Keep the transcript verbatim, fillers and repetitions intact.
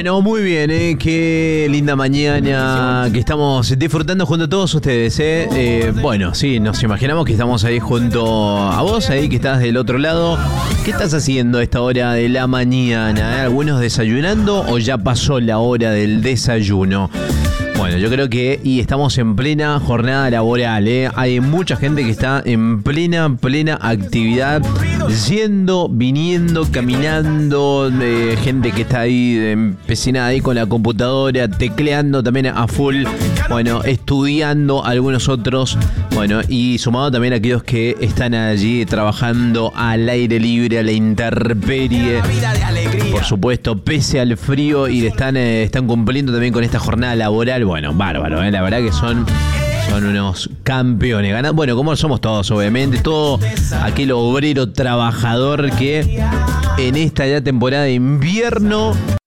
Bueno, muy bien, ¿eh? Qué linda mañana que estamos disfrutando junto a todos ustedes, ¿eh? Eh, bueno, sí, nos imaginamos que estamos ahí junto a vos, ahí que estás del otro lado. ¿Qué estás haciendo a esta hora de la mañana? ¿Eh? ¿Algunos desayunando o ya pasó la hora del desayuno? Bueno, yo creo que y estamos en plena jornada laboral, ¿eh? Hay mucha gente que está en plena, plena actividad, yendo, viniendo, caminando, eh, gente que está ahí empecinada ahí con la computadora, tecleando también a full, bueno, estudiando, algunos otros, bueno, y sumado también a aquellos que están allí trabajando al aire libre, a la intemperie, por supuesto, pese al frío, y están, eh, están cumpliendo también con esta jornada laboral. Bueno, bárbaro, ¿eh? La verdad que son, son unos campeones. Ganan, bueno, como somos todos, obviamente. Todo aquel obrero trabajador que en esta ya temporada de invierno